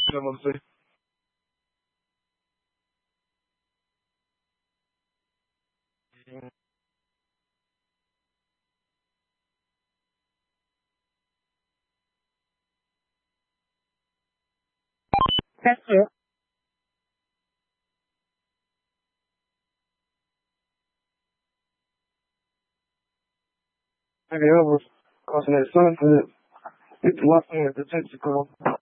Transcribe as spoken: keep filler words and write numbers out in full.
avancé. That's it. Maybe I was causing that something. It's lost in the tentacle.